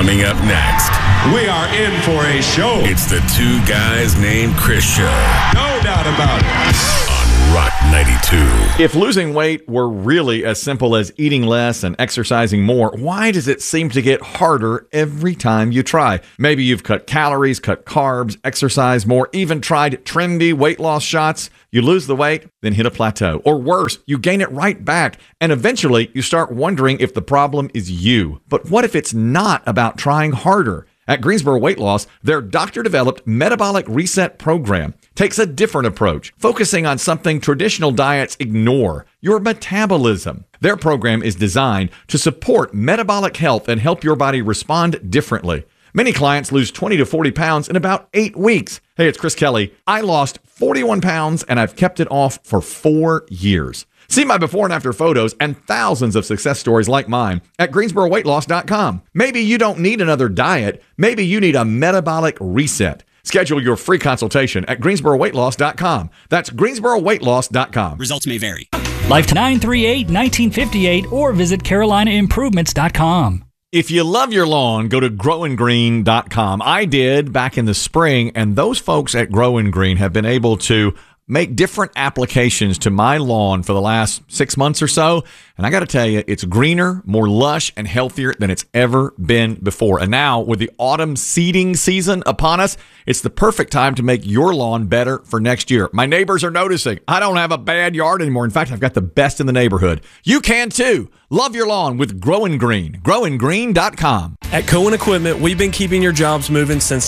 Coming up next, we are in for a show. It's the Two Guys Named Chris show. No doubt about it. On Rock 92. If losing weight were really as simple as eating less and exercising more, why does it seem to get harder every time you try? Maybe you've cut calories, cut carbs, exercised more, even tried trendy weight loss shots. You lose the weight, then hit a plateau. Or worse, you gain it right back. And eventually, you start wondering if the problem is you. But what if it's not about trying harder? At Greensboro Weight Loss, their doctor-developed metabolic reset program takes a different approach, focusing on something traditional diets ignore: your metabolism. Their program is designed to support metabolic health and help your body respond differently. Many clients lose 20 to 40 pounds in about 8 weeks. Hey, it's Chris Kelly. I lost 41 pounds and I've kept it off for 4 years. See my before and after photos and thousands of success stories like mine at GreensboroWeightLoss.com. Maybe you don't need another diet. Maybe you need a metabolic reset. Schedule your free consultation at GreensboroWeightLoss.com. That's GreensboroWeightLoss.com. Results may vary. Life to 938-1958 or visit CarolinaImprovements.com. If you love your lawn, go to growandgreen.com. I did back in the spring, and those folks at Grow and Green have been able to make different applications to my lawn for the last 6 months or so. And I got to tell you, it's greener, more lush, and healthier than it's ever been before. And now, with the autumn seeding season upon us, it's the perfect time to make your lawn better for next year. My neighbors are noticing I don't have a bad yard anymore. In fact, I've got the best in the neighborhood. You can too. Love your lawn with Grow and Green. GrowandGreen.com. At Cohen Equipment, we've been keeping your jobs moving since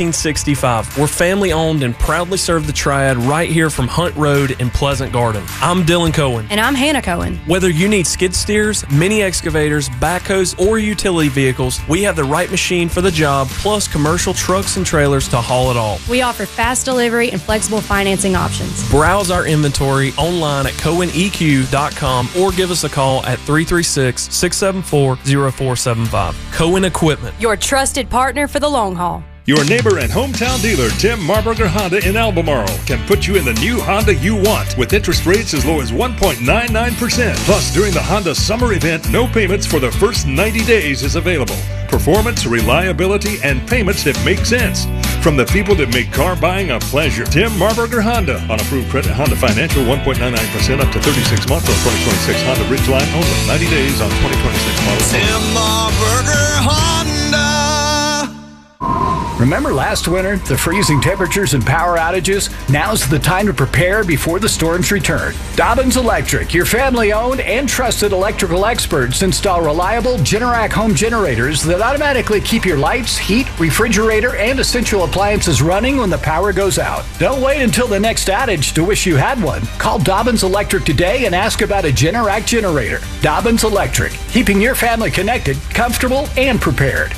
1965. We're family owned and proudly serve the Triad right here from Hunt Road in Pleasant Garden. I'm Dylan Cohen. And I'm Hannah Cohen. Whether you need skid steers, mini excavators, backhoes, or utility vehicles, we have the right machine for the job, plus commercial trucks and trailers to haul it all. We offer fast delivery and flexible financing options. Browse our inventory online at CohenEQ.com or give us a call at 336-674-0475. Cohen Equipment, your trusted partner for the long haul. Your neighbor and hometown dealer, Tim Marburger Honda in Albemarle, can put you in the new Honda you want with interest rates as low as 1.99%. Plus, during the Honda summer event, no payments for the first 90 days is available. Performance, reliability, and payments that make sense. From the people that make car buying a pleasure. Tim Marburger Honda. On approved credit, Honda Financial, 1.99% up to 36 months on 2026 Honda Ridgeline only. 90 days on 2026 models. Tim Marburger Honda. Remember last winter, the freezing temperatures and power outages? Now's the time to prepare before the storms return. Dobbins Electric, your family-owned and trusted electrical experts, install reliable Generac home generators that automatically keep your lights, heat, refrigerator, and essential appliances running when the power goes out. Don't wait until the next outage to wish you had one. Call Dobbins Electric today and ask about a Generac generator. Dobbins Electric, keeping your family connected, comfortable, and prepared.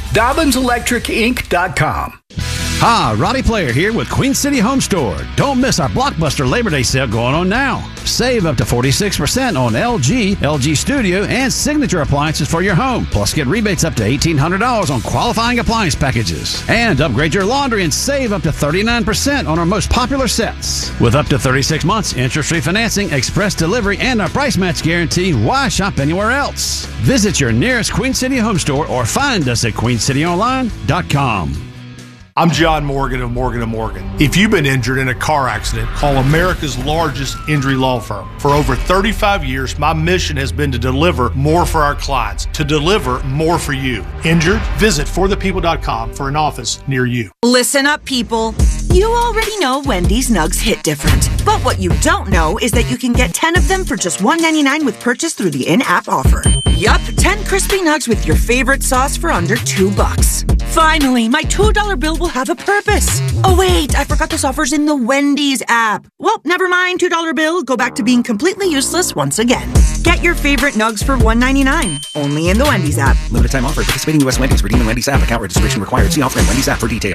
DobbinsElectricInc.com. Hi, Roddy Player here with Queen City Home Store. Don't miss our blockbuster Labor Day sale going on now. Save up to 46% on LG, LG Studio, and Signature appliances for your home. Plus, get rebates up to $1,800 on qualifying appliance packages. And upgrade your laundry and save up to 39% on our most popular sets. With up to 36 months, interest-free financing, express delivery, and our price match guarantee, why shop anywhere else? Visit your nearest Queen City Home Store or find us at QueenCityOnline.com. I'm John Morgan of Morgan & Morgan. If you've been injured in a car accident, call America's largest injury law firm. For over 35 years, my mission has been to deliver more for our clients, to deliver more for you. Injured? Visit forthepeople.com for an office near you. Listen up, people. You already know Wendy's Nugs hit different. But what you don't know is that you can get 10 of them for just $1.99 with purchase through the in-app offer. Yup, 10 crispy nugs with your favorite sauce for under $2. Finally, my $2 bill will have a purpose. Oh wait, I forgot this offer's in the Wendy's app. Well, never mind, $2 bill. Go back to being completely useless once again. Get your favorite nugs for $1.99. Only in the Wendy's app. Limited time offer. Participating U.S. Wendy's. Redeem in Wendy's app. Account registration required. See offer in Wendy's app for details.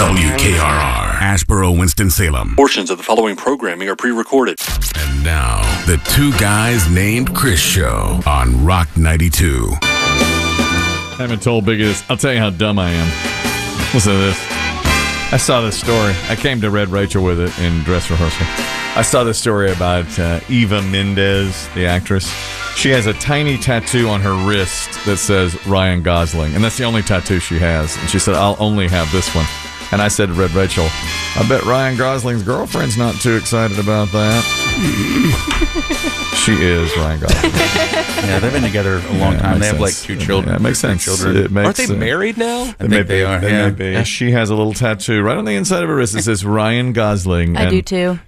WKRR, Asheboro, Winston-Salem. Portions of the following programming are pre-recorded. And now, the Two Guys Named Chris show on Rock 92. Haven't told Biggie this. I'll tell you how dumb I am. Listen to this. I saw this story. I came to Red Rachel with it in dress rehearsal. I saw this story about Eva Mendes, the actress. She has a tiny tattoo on her wrist that says Ryan Gosling, and that's the only tattoo she has. And she said, I'll only have this one. And I said to Red Rachel, I bet Ryan Gosling's girlfriend's not too excited about that. She is Ryan Gosling. Yeah, they've been together a long time. They have like 2 children. Yeah, it makes sense. Children. Aren't they married now? I think they are. They may be. She has a little tattoo right on the inside of her wrist that says Ryan Gosling. I do too.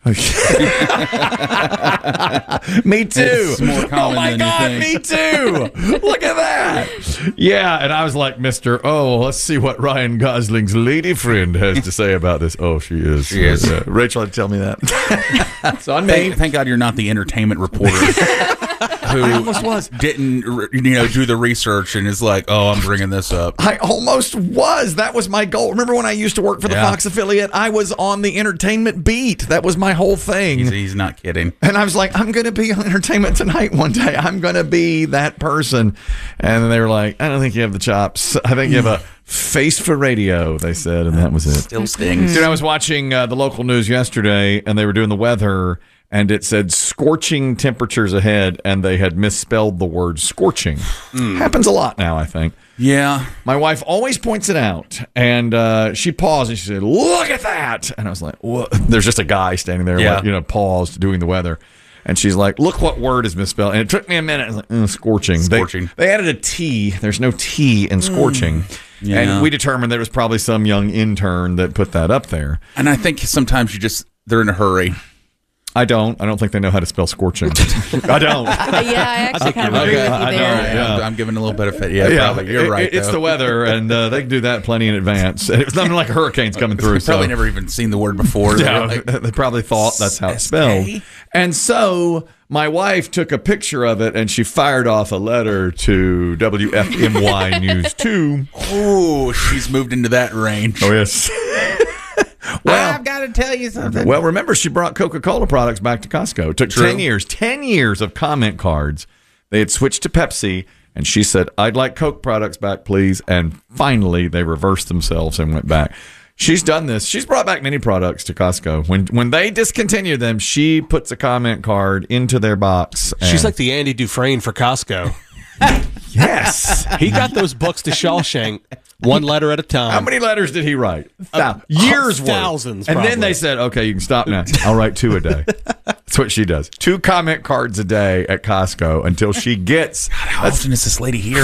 Me too. It's more common my than God, you me think. too. Look at that. Yeah, and I was like, let's see what Ryan Gosling's lady friend has to say about this. Oh, she is. She is. Rachel had to tell me that. So I made. Thank God you're not the entertainment reporter who almost was. didn't do the research and is like, oh, I'm bringing this up. I almost was. That was my goal. Remember when I used to work for the Fox affiliate? I was on the entertainment beat. That was my whole thing. He's not kidding. And I was like, I'm going to be on Entertainment Tonight one day. I'm going to be that person. And they were like, I don't think you have the chops. I think you have a face for radio, they said, and that was it. Still stings. Dude, I was watching the local news yesterday, and they were doing the weather, and it said scorching temperatures ahead, and they had misspelled the word scorching. Happens a lot now, I think. Yeah. My wife always points it out, and she paused, and she said, look at that! And I was like, what? There's just a guy standing there, like, paused, doing the weather. And she's like, look what word is misspelled. And it took me a minute. I was like, scorching. Scorching. They added a T. There's no T in scorching. Yeah. And we determined there was probably some young intern that put that up there. And I think sometimes they're in a hurry. I don't think they know how to spell scorching. I don't. I actually kind of agree with you there. Yeah. I'm giving a little bit of it. Yeah, probably. You're right. It's the weather, and they can do that plenty in advance. And it's nothing like a hurricane's coming through. They've probably never even seen the word before. Yeah, they probably thought that's how it's spelled. And so my wife took a picture of it, and she fired off a letter to WFMY News 2. Oh, she's moved into that range. Oh, yes. Well, I've got to tell you something. Well, remember, she brought Coca-Cola products back to Costco. It took 10 years of comment cards. They had switched to Pepsi, and she said, I'd like Coke products back, please. And finally, they reversed themselves and went back. She's done this. She's brought back many products to Costco. When they discontinue them, she puts a comment card into their box. She's like the Andy Dufresne for Costco. Yes. He got those books to Shawshank one letter at a time. How many letters did he write? Years worth. Thousands, And probably. then they said, okay, you can stop now. I'll write 2 a day. That's what she does. 2 comment cards a day at Costco until she gets. God, how often is this lady here?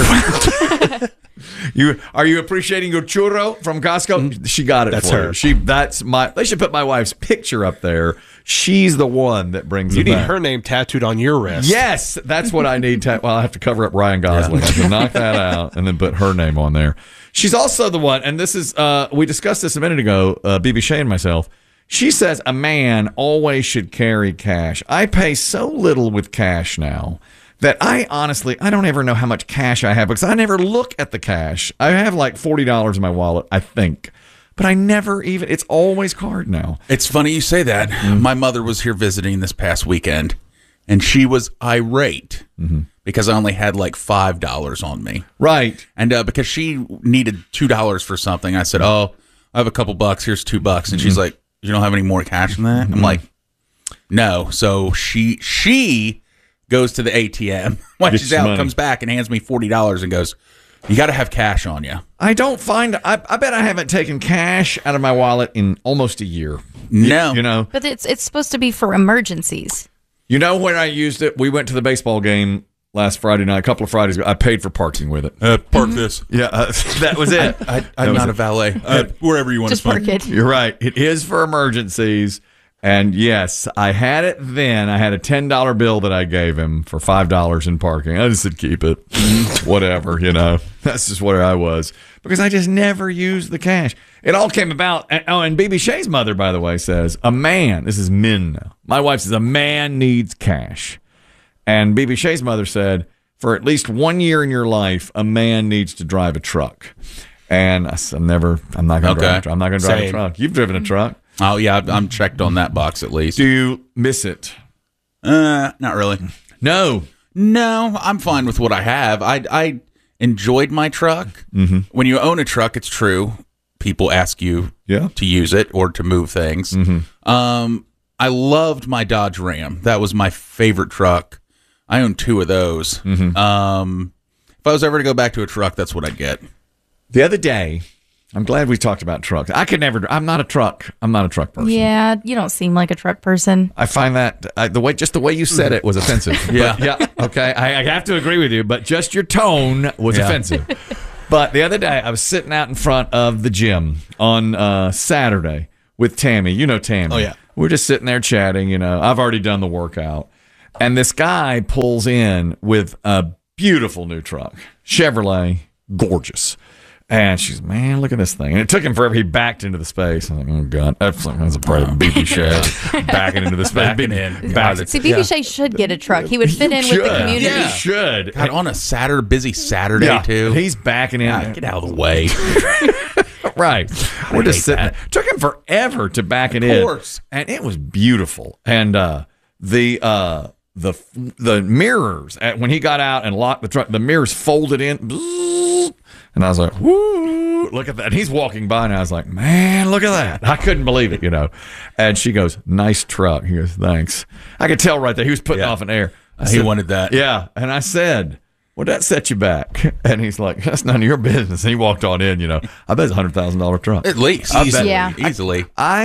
Are you appreciating your churro from Costco? She got it. That's for her. You. They should put my wife's picture up there. She's the one that brings You it need back. her name tattooed on your wrist. Yes, that's what I need. Well, I have to cover up Ryan Gosling. I have to knock that out and then put her name on there. She's also the one, and this is, we discussed this a minute ago, BB Shea and myself. She says a man always should carry cash. I pay so little with cash now that I don't ever know how much cash I have because I never look at the cash. I have like $40 in my wallet, I think. But I never even, it's always card now. It's funny you say that. My mother was here visiting this past weekend, and she was irate because I only had like $5 on me. Right. And because she needed $2 for something, I said, oh, I have a couple bucks. Here's $2. And she's like, you don't have any more cash than that? I'm like, no. So she goes to the ATM when she's out, comes back and hands me $40 and goes, you got to have cash on you. I don't find, I bet I haven't taken cash out of my wallet in almost a year. No. You know? But it's supposed to be for emergencies. You know when I used it? We went to the baseball game last Friday night, a couple of Fridays ago. I paid for parking with it. Park this. Yeah, that was it. I'm not a valet. Wherever you want Just to park it. You're right. It is for emergencies. And yes, I had it then. I had a $10 bill that I gave him for $5 in parking. I just said, keep it. Whatever, you know. That's just where I was. Because I just never used the cash. It all came about. And BB Shea's mother, by the way, says, a man, this is men now. My wife says, a man needs cash. And BB Shea's mother said, for at least 1 year in your life, a man needs to drive a truck. And I said, I'm not going to drive a truck. I'm not going to drive a truck. You've driven a truck. Oh, yeah, I'm checked on that box at least. Do you miss it? Not really. No, I'm fine with what I have. I enjoyed my truck. Mm-hmm. When you own a truck, it's true. People ask you to use it or to move things. Mm-hmm. I loved my Dodge Ram. That was my favorite truck. I own 2 of those. If I was ever to go back to a truck, that's what I'd get. The other day, I'm glad we talked about trucks. I'm not a truck person. Yeah, you don't seem like a truck person. I find that the way you said it was offensive. Yeah. Okay. I have to agree with you, but just your tone was offensive. But the other day, I was sitting out in front of the gym on Saturday with Tammy. You know Tammy. Oh, yeah. We're just sitting there chatting. I've already done the workout. And this guy pulls in with a beautiful new truck. Chevrolet. Gorgeous. And she's, man, look at this thing. And it took him forever. He backed into the space. I'm like, oh, God. That's a part of BB Shea. Backing into the space. Backing in. See, BB Shea should get a truck. He would fit in with the community. Yeah, he should. God, on a busy Saturday, too. He's backing in. God, get out of the way. Right. We're just sitting there. Took him forever to back it in. Of course. And it was beautiful. And the mirrors, when he got out and locked the truck, the mirrors folded in. And I was like, woo, look at that. And he's walking by, and I was like, man, look at that. I couldn't believe it, And she goes, nice truck. He goes, thanks. I could tell right there. He was putting off an air. He wanted that. Yeah. And I said, would that set you back? And he's like, that's none of your business. And he walked on in, I bet it's a $100,000 truck. At least. Easily.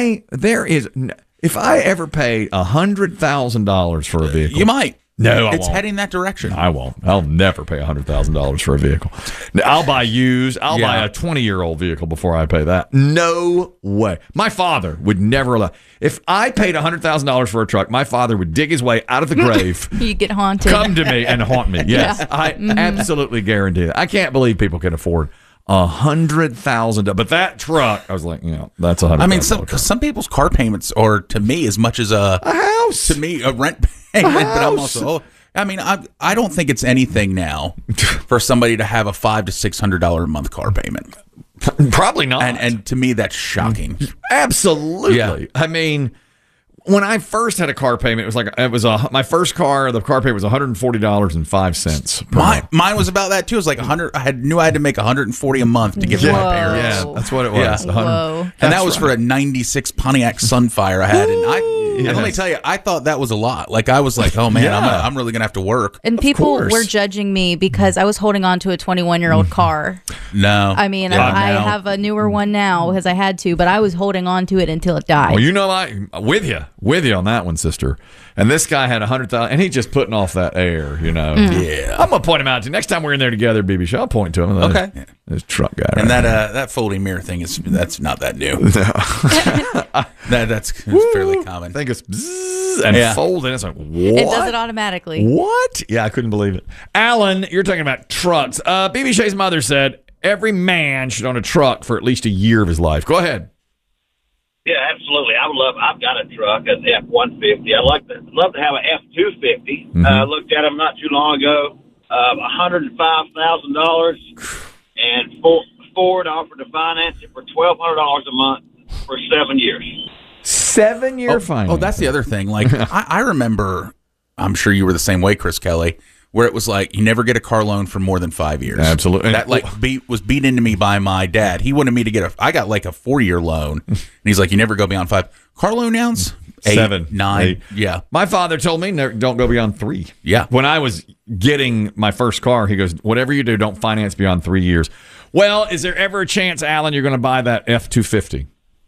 If I ever paid $100,000 for a vehicle. You might. No, it's heading that direction. I won't. I'll never pay $100,000 for a vehicle. I'll buy used. I'll buy a 20-year-old vehicle before I pay that. No way. My father would never allow. If I paid $100,000 for a truck, my father would dig his way out of the grave. You get haunted. Come to me and haunt me. Yes, yeah. I absolutely guarantee that. I can't believe people can afford $100,000. But that truck, I was like, that's $100,000. I mean, some people's car payments are, to me, as much as a house. To me, a rent payment. But I'm also, I don't think it's anything now for somebody to have a $500 to $600 a month car payment. Probably not. And to me, that's shocking. Absolutely. Yeah. I mean, when I first had a car payment, my first car. The car payment was $140.05. Mine was about that too. It was like 100. I knew I had to make $140 a month to give to my parents. Yeah, that's what it was. Yeah. Whoa. And that was for a '96 Pontiac Sunfire I had. And let me tell you, I thought that was a lot. Like I was like, oh man, I'm really gonna have to work. And people were judging me because I was holding on to a 21-year-old car. No, I mean, I have a newer one now because I had to, but I was holding on to it until it died. Well, I'm with you on that one, sister. And this guy had $100,000, and he's just putting off that air, Yeah, I'm gonna point him out to next time we're in there together, BB Show. I'll point to him. Okay, this truck guy. And that folding mirror thing that's not that new. That's fairly common. I think it's bzzz and fold, and it's like, what? It does it automatically. What? Yeah, I couldn't believe it. Alan, you're talking about trucks. BB Shay's mother said every man should own a truck for at least a year of his life. Go ahead. Yeah, absolutely. I've got a truck, an F-150. I'd love to have an F-250. Looked at them not too long ago. $105,000, and Ford offered to finance it for $1,200 a month for 7 years. 7-year finance. Oh, that's the other thing. Like I remember, I'm sure you were the same way, Chris Kelly, where it was like you never get a car loan for more than 5 years. Absolutely. That was beat into me by my dad. He wanted me to I got like a 4-year loan, and he's like, you never go beyond 5. Car loan nouns? 8, 7, 9. 8. Yeah. My father told me don't go beyond 3. Yeah. When I was getting my first car, he goes, whatever you do, don't finance beyond 3 years. Well, is there ever a chance, Alan, you're going to buy that F-250?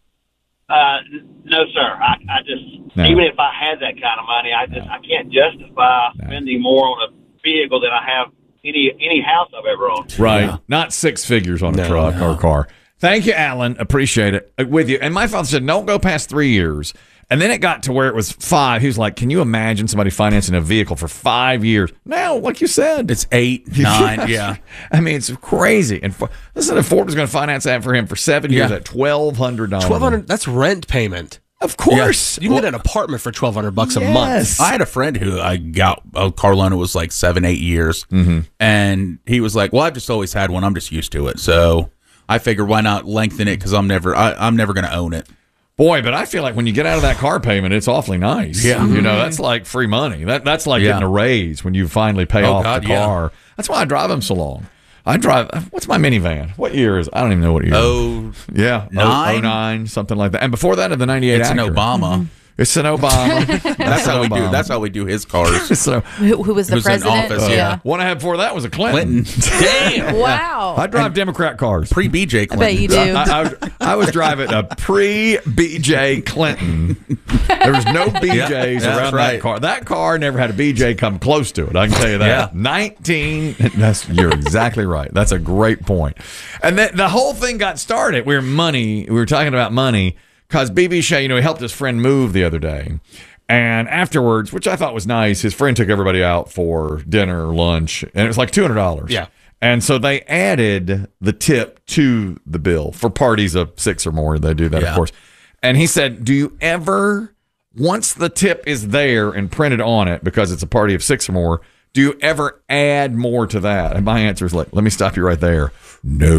No, sir. I just even if I had that kind of money, I can't justify spending more on a vehicle than I have any house I've ever owned. Right. Yeah. Not 6 figures on a truck or car. Thank you, Alan. Appreciate it. With you. And my father said, don't go past 3 years. And then it got to where it was 5. He was like, can you imagine somebody financing a vehicle for 5 years? Now, like you said, it's 8, 9. Yeah. I mean, it's crazy. And listen, if Ford was going to finance that for him for 7 years at $1,200. $1,200. That's rent payment. Of course. Yeah. You can get an apartment for $1,200 a month. I had a friend who I got a car loan. It was like 7-8 years. And he was like, well, I've just always had one. I'm just used to it. So I figured why not lengthen it because I'm never going to own it. Boy, but I feel like when you get out of that car payment, it's awfully nice. Yeah. That's like free money. That's like getting a raise when you finally pay off the car. That's why I drive them so long. What's my minivan? What year is it? I don't even know what year. 09, something like that. And before that, the 98 It's Acura. an Obama. It's an Obama. That's how we do. That's how we do his cars. So, who was the who's president? in office? Yeah. one I had before that was a Clinton. Damn. Wow. I drive Democrat cars. Pre-BJ Clinton. I bet you do. I was driving a pre-BJ Clinton. There was no BJs Yeah, around right. that car. That car never had a BJ come close to it. I can tell you that. Yeah. 19. You're exactly right. That's a great point. And then the whole thing got started. We were talking about money because BB Shea, he helped his friend move the other day. And afterwards, which I thought was nice, his friend took everybody out for dinner or lunch, and it was like $200. Yeah. And so they added the tip to the bill for parties of 6 or more. They do that, of course. And he said, do you ever, once the tip is there and printed on it because it's a party of 6 or more, do you ever add more to that? And my answer is let me stop you right there. No.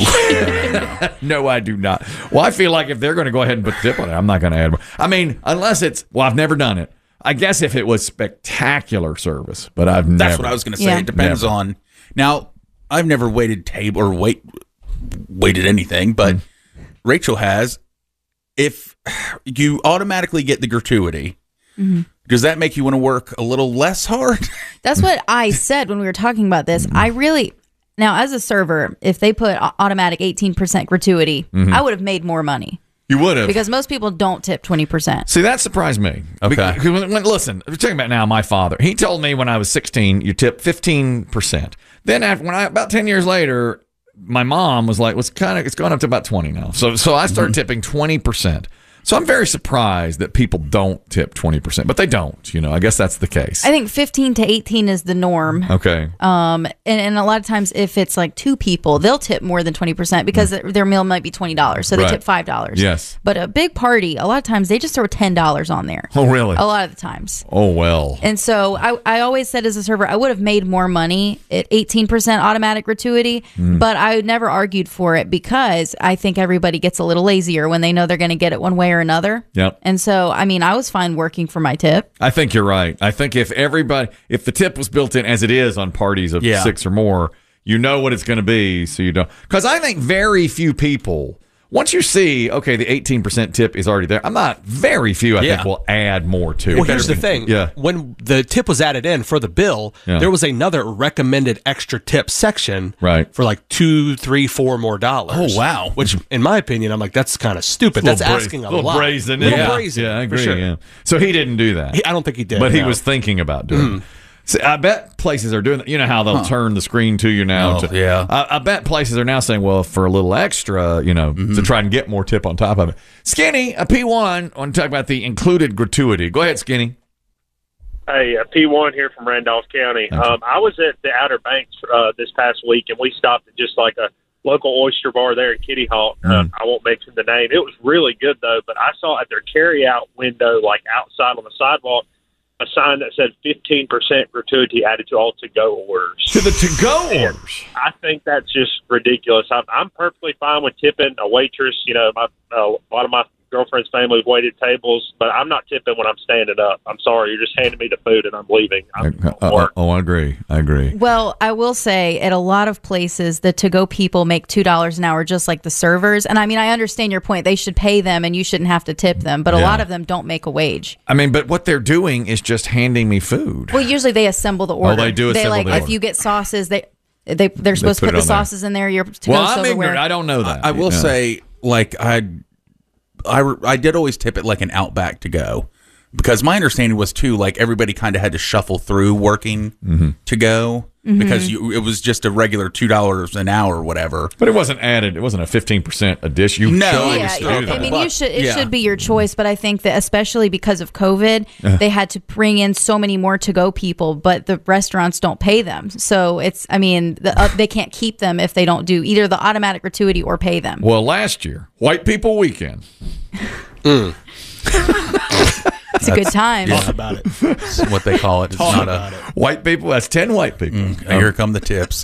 No, I do not. Well, I feel like if they're going to go ahead and put tip on it, I'm not going to add more. I mean, unless it's, I've never done it. I guess if it was spectacular service, but I've never. That's what I was going to say. Yeah. It depends on. Now, I've never waited table or waited anything, but Rachel has. If you automatically get the gratuity, does that make you want to work a little less hard? That's what I said when we were talking about this. Now, as a server, if they put automatic 18% gratuity, I would have made more money. You would have. Because most people don't tip 20%. See, that surprised me. Okay. Listen, we're talking about now my father. He told me when I was 16, you tip 15%. Then about 10 years later, my mom was like, it's gone up to about 20 now. So I started tipping 20%. So I'm very surprised that people don't tip 20%, but they don't. I guess that's the case. I think 15 to 18 is the norm. Okay. And a lot of times, if it's like 2 people, they'll tip more than 20% because their meal might be $20, so they tip $5. Yes. But a big party, a lot of times they just throw $10 on there. Oh, really? A lot of the times. Oh, well. And so I always said as a server, I would have made more money at 18% automatic gratuity, but I never argued for it because I think everybody gets a little lazier when they know they're going to get it one way or another. Yep. And so, I was fine working for my tip. I think you're right. I think if the tip was built in as it is on parties of 6 or more, you know what it's going to be, so you don't. Because I think very few people, once you see, okay, the 18% tip is already there, very few, I think, will add more to it. Well, here's the thing. Yeah. When the tip was added in for the bill, there was another recommended extra tip section for like $2, $3, $4 more. Oh, wow. Which, in my opinion, I'm like, that's kind of stupid. That's asking a lot. Brazen. Brazen. Yeah, I agree. For sure. Yeah. So he didn't do that. I don't think he did. But he was thinking about doing it. See, I bet places are doing that. You know how they'll turn the screen to you now? I bet places are now saying, well, for a little extra, to try and get more tip on top of it. Skinny, a P1, I want to talk about the included gratuity. Go ahead, Skinny. Hey, P1 here from Randolph County. I was at the Outer Banks this past week, and we stopped at just like a local oyster bar there in Kitty Hawk. I won't mention the name. It was really good, though, but I saw at their carry-out window, like outside on the sidewalk, a sign that said 15% gratuity added to all to-go orders. To the to-go orders? I think that's just ridiculous. I'm perfectly fine with tipping a waitress. A lot of my girlfriend's family have waited tables, but I'm not tipping when I'm standing up. I'm sorry. You're just handing me the food and I'm leaving. I agree. Well, I will say at a lot of places, the to-go people make $2 an hour just like the servers. And I understand your point. They should pay them and you shouldn't have to tip them. But a lot of them don't make a wage. But what they're doing is just handing me food. Well, usually they assemble the order. Oh, they do assemble the order. If you get sauces, they're supposed to put the sauces in there. Your to-go I'm silverware. ignorant. I don't know that. I will say, like, I did always tip it like an Outback to go, because my understanding was too, like, everybody kind of had to shuffle through working to go because it was just a regular $2 an hour or whatever. But it wasn't added. It wasn't a 15% addition. It should be your choice. But I think that especially because of COVID, they had to bring in so many more to-go people, but the restaurants don't pay them. So they can't keep them if they don't do either the automatic gratuity or pay them. Well, last year, White People Weekend. It's a good time. Talk about it. That's what they call it. It's not a white people. That's 10 white people. Here come the tips.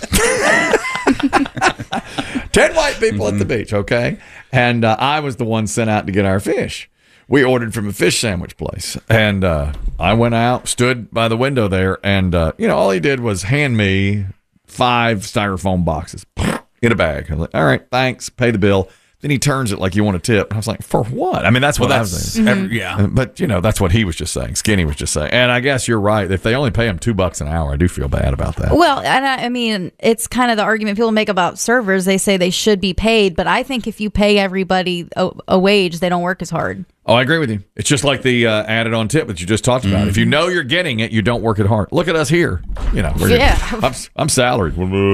10 white people at the beach, okay? And I was the one sent out to get our fish. We ordered from a fish sandwich place. And I went out, stood by the window there, and all he did was hand me 5 styrofoam boxes in a bag. I'm like, all right, thanks, pay the bill. Then he turns it like you want a tip. I was like, for what? I mean, that's what I was saying. Yeah. But, that's what he was just saying. Skinny was just saying. And I guess you're right. If they only pay him $2 an hour, I do feel bad about that. Well, and I mean, it's kind of the argument people make about servers. They say they should be paid. But I think if you pay everybody a wage, they don't work as hard. Oh, I agree with you. It's just like the added on tip that you just talked about. If you know you're getting it, you don't work it hard. Look at us here. I'm salaried.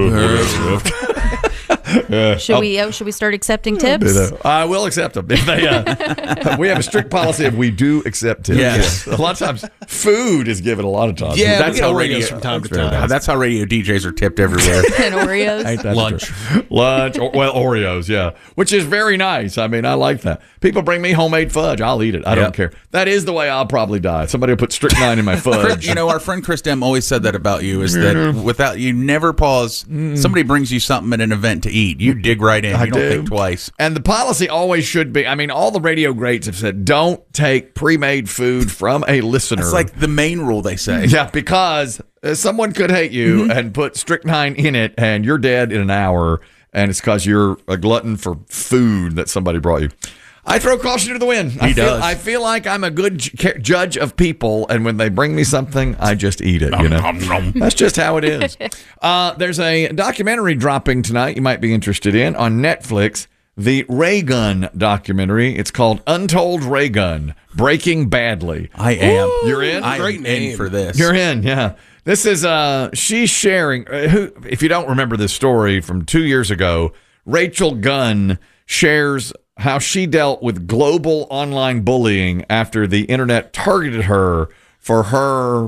Should we start accepting tips? I will accept them. If they, we have a strict policy of we do accept tips. Yes. A lot of times, food is given a lot of times. Yeah, that's we get how Oreos radio from time to time. That's how radio DJs are tipped everywhere. And Oreos. Ain't that Lunch. true? Lunch. Well, Oreos, yeah. Which is very nice. I mean, I like that. People bring me homemade fudge. I'll eat it. I don't care. That is the way I'll probably die. Somebody will put strychnine in my fudge. Our friend Chris Dem always said that about you, is that without you never pause. Somebody brings you something at an event to eat. You dig right in. You don't think twice. And the policy always should be, I mean, all the radio greats have said, don't take pre-made food from a listener. It's like the main rule, they say. Yeah, because someone could hate you and put strychnine in it, and you're dead in an hour, and it's because you're a glutton for food that somebody brought you. I throw caution to the wind. I feel like I'm a good judge of people, and when they bring me something, I just eat it. That's just how it is. There's a documentary dropping tonight you might be interested in on Netflix, the Ray Gun documentary. It's called Untold Ray Gun, Breaking Badly. I am. You're in? I'm in for this. You're in, yeah. This is, she's sharing, if you don't remember this story from 2 years ago, Rachel Gunn shares how she dealt with global online bullying after the internet targeted her for her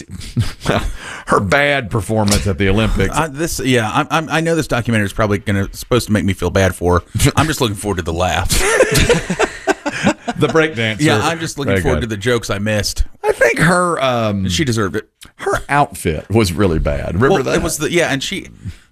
her bad performance at the Olympics. I know this documentary is probably supposed to make me feel bad for her. I'm just looking forward to the laughs. The breakdancer. Yeah, I'm just looking forward to the jokes I missed. I think her she deserved it. Her outfit was really bad. Remember that? It was and she,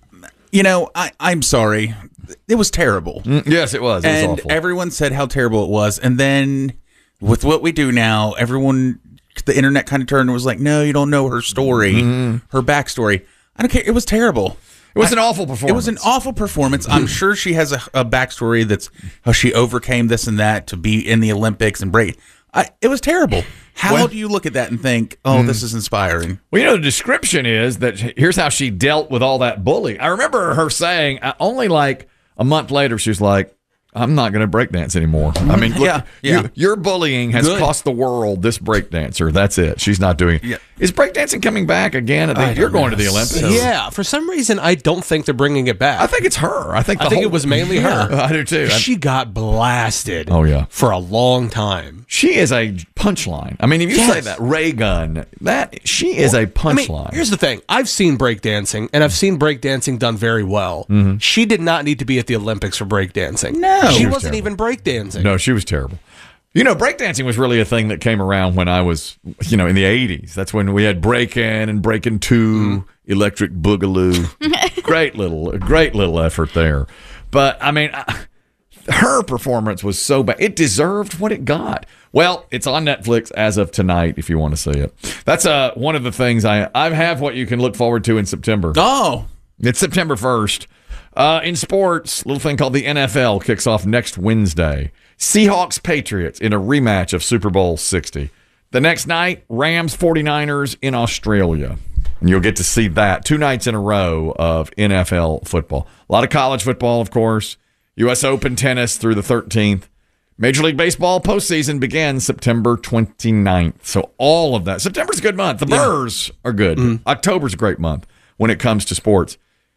I'm sorry. It was terrible. Yes, it was. It was awful. Everyone said how terrible it was. And then with what we do now, the internet kind of turned and was like, no, you don't know her story, her backstory. I don't care. It was terrible. It was an awful performance. It was an awful performance. I'm sure she has a backstory that's how she overcame this and that to be in the Olympics and break. It was terrible. How do you look at that and think, this is inspiring? Well, the description is that here's how she dealt with all that bullying. I remember her saying only like a month later, she was like, I'm not going to breakdance anymore. I mean, look, your bullying has cost the world this breakdancer. That's it. She's not doing it. Yeah. Is breakdancing coming back again? You're going to the Olympics. Yeah. For some reason, I don't think they're bringing it back. I think it's her. I think it was mainly her. I do too. She got blasted. Oh, yeah. For a long time. She is a punchline. I mean, if you say that, Ray Gun, she is a punchline. Here's the thing. I've seen breakdancing, and I've seen breakdancing done very well. Mm-hmm. She did not need to be at the Olympics for breakdancing. No. She wasn't even breakdancing. No, she was terrible. Breakdancing was really a thing that came around when I was, in the 80s. That's when we had Breakin' and Breakin' 2, Electric Boogaloo. Great little effort there. But, I mean, her performance was so bad. It deserved what it got. Well, it's on Netflix as of tonight if you want to see it. That's one of the things I have what you can look forward to in September. Oh. It's September 1st. In sports, a little thing called the NFL kicks off next Wednesday. Seahawks-Patriots in a rematch of Super Bowl 60. The next night, Rams-49ers in Australia. And you'll get to see that 2 nights in a row of NFL football. A lot of college football, of course. U.S. Open tennis through the 13th. Major League Baseball postseason begins September 29th. So all of that. September's a good month. The Brewers are good. Mm-hmm. October's a great month when it comes to sports.